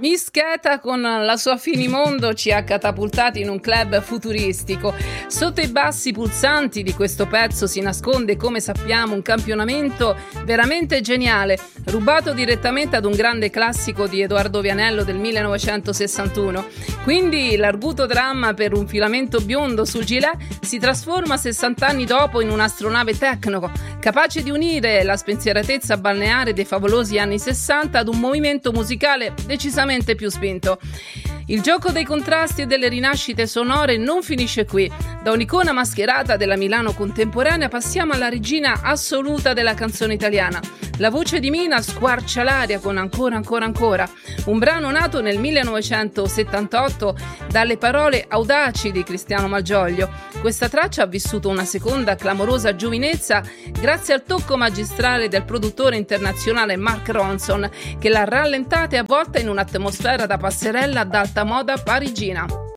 Miss Keta con la sua Finimondo ci ha catapultati in un club futuristico. Sotto i bassi pulsanti di questo pezzo si nasconde, come sappiamo, un campionamento veramente geniale, rubato direttamente ad un grande classico di Edoardo Vianello del 1961. Quindi l'arguto dramma per un filamento biondo sul gilet si trasforma 60 anni dopo in un'astronave tecno, capace di unire la spensieratezza balneare dei favolosi anni 60 ad un movimento musicale decisamente più spinto. Il gioco dei contrasti e delle rinascite sonore non finisce qui. Da un'icona mascherata della Milano contemporanea passiamo alla regina assoluta della canzone italiana. La voce di Mina squarcia l'aria con Ancora, ancora, ancora, un brano nato nel 1978 dalle parole audaci di Cristiano Malgioglio. Questa traccia ha vissuto una seconda clamorosa giovinezza grazie al tocco magistrale del produttore internazionale Mark Ronson, che l'ha rallentata e avvolta in un'atmosfera da passerella ad alta moda parigina.